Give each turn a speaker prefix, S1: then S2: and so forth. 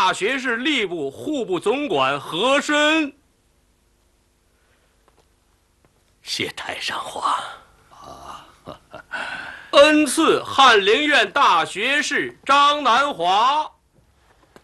S1: 大学士吏部户部总管和珅。
S2: 谢太上皇。
S1: 恩赐翰林院大学士张南华。